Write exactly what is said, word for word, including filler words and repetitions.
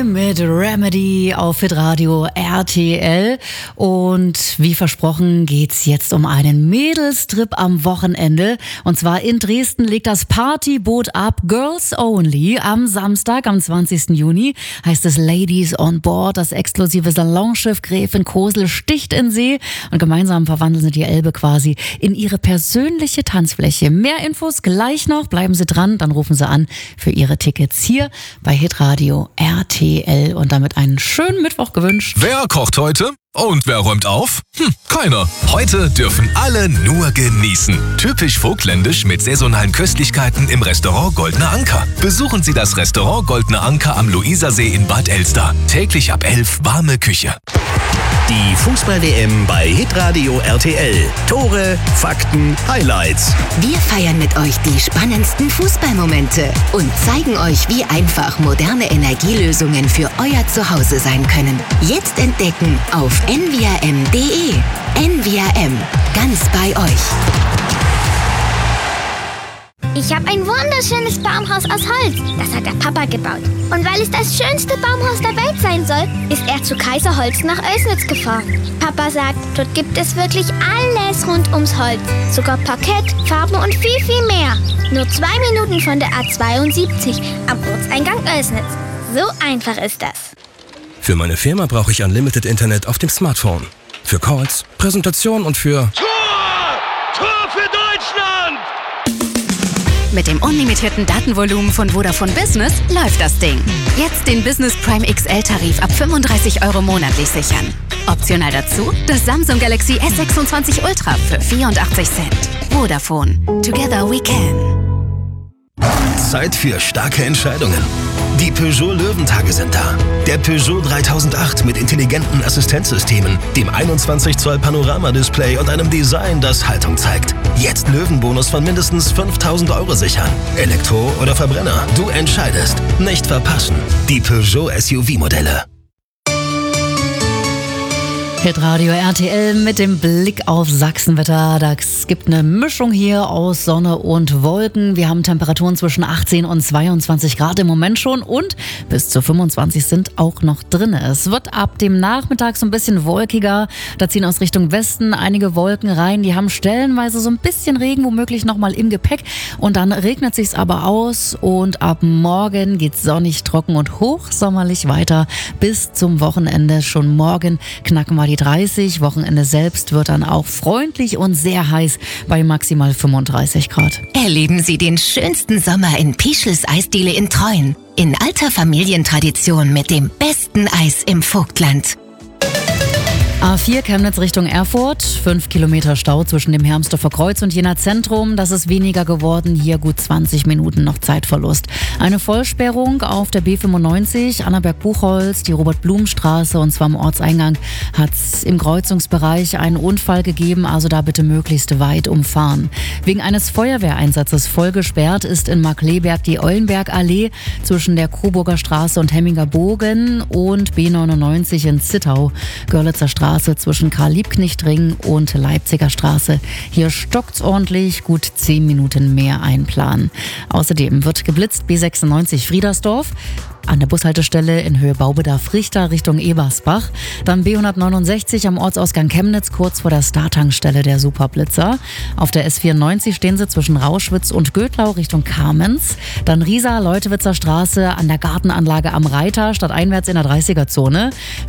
Mit Remedy auf Hitradio R T L und wie versprochen geht's jetzt um einen Mädelstrip am Wochenende und zwar in Dresden legt das Partyboot ab, Girls Only. Am Samstag, am zwanzigsten Juni heißt es Ladies on Board. Das exklusive Salonschiff Gräfin Kosel sticht in See und gemeinsam verwandeln sie die Elbe quasi in ihre persönliche Tanzfläche. Mehr Infos gleich noch, bleiben Sie dran, dann rufen Sie an für Ihre Tickets hier bei Hitradio R T L. Und damit einen schönen Mittwoch gewünscht. Wer kocht heute? Und wer räumt auf? Hm, keiner. Heute dürfen alle nur genießen. Typisch vogtländisch mit saisonalen Köstlichkeiten im Restaurant Goldener Anker. Besuchen Sie das Restaurant Goldener Anker am Luisersee in Bad Elster. Täglich ab elf warme Küche. Die Fußball-W M bei Hitradio R T L. Tore, Fakten, Highlights. Wir feiern mit euch die spannendsten Fußballmomente und zeigen euch, wie einfach moderne Energielösungen für euer Zuhause sein können. Jetzt entdecken auf n v r m punkt d e. N V R M, ganz bei euch. Ich habe ein wunderschönes Baumhaus aus Holz. Das hat der Papa gebaut. Und weil es das schönste Baumhaus der Welt sein soll, ist er zu Kaiserholz nach Oelsnitz gefahren. Papa sagt, dort gibt es wirklich alles rund ums Holz. Sogar Parkett, Farben und viel, viel mehr. Nur zwei Minuten von der A zweiundsiebzig am Ortseingang Oelsnitz. So einfach ist das. Für meine Firma brauche ich Unlimited Internet auf dem Smartphone. Für Calls, Präsentation und für... Tor! Tor für Deutschland! Mit dem unlimitierten Datenvolumen von Vodafone Business läuft das Ding. Jetzt den Business Prime X L-Tarif ab fünfunddreißig Euro monatlich sichern. Optional dazu das Samsung Galaxy S sechsundzwanzig Ultra für vierundachtzig Cent. Vodafone. Together we can. Zeit für starke Entscheidungen. Die Peugeot Löwentage sind da. Der Peugeot dreitausendacht mit intelligenten Assistenzsystemen, dem einundzwanzig Zoll Panorama-Display und einem Design, das Haltung zeigt. Jetzt Löwenbonus von mindestens fünftausend Euro sichern. Elektro oder Verbrenner, du entscheidest. Nicht verpassen. Die Peugeot S U V-Modelle. Hitradio R T L mit dem Blick auf Sachsenwetter. Es gibt eine Mischung hier aus Sonne und Wolken. Wir haben Temperaturen zwischen achtzehn und zweiundzwanzig Grad im Moment schon und bis zu fünfundzwanzig sind auch noch drin. Es wird ab dem Nachmittag so ein bisschen wolkiger. Da ziehen aus Richtung Westen einige Wolken rein. Die haben stellenweise so ein bisschen Regen, womöglich nochmal im Gepäck. Und dann regnet sich's aber aus und ab morgen geht's sonnig, trocken und hochsommerlich weiter bis zum Wochenende. Schon morgen knacken wir die dreißig. Wochenende selbst wird dann auch freundlich und sehr heiß bei maximal fünfunddreißig Grad. Erleben Sie den schönsten Sommer in Pischels Eisdiele in Treuen. In alter Familientradition mit dem besten Eis im Vogtland. A vier Chemnitz Richtung Erfurt, fünf Kilometer Stau zwischen dem Hermsdorfer Kreuz und Jena Zentrum. Das ist weniger geworden, hier gut zwanzig Minuten noch Zeitverlust. Eine Vollsperrung auf der B fünfundneunzig, Annaberg-Buchholz, die Robert-Blum-Straße und zwar am Ortseingang hat es im Kreuzungsbereich einen Unfall gegeben, also da bitte möglichst weit umfahren. Wegen eines Feuerwehreinsatzes voll gesperrt ist in Markleberg die Eulenbergallee zwischen der Coburger Straße und Hemminger Bogen und B neunundneunzig in Zittau, Görlitzer Straße zwischen Karl-Liebknecht-Ring und Leipziger Straße. Hier stockt's ordentlich, gut zehn Minuten mehr einplanen. Außerdem wird geblitzt B sechsundneunzig Friedersdorf an der Bushaltestelle in Höhe Baubedarf-Richter Richtung Ebersbach. Dann B hundertneunundsechzig am Ortsausgang Chemnitz kurz vor der Startankstelle der Superblitzer. Auf der S vierundneunzig stehen sie zwischen Rauschwitz und Götlau Richtung Kamenz. Dann Riesa, Leutewitzer Straße an der Gartenanlage am Reiter stadteinwärts in der dreißiger Zone.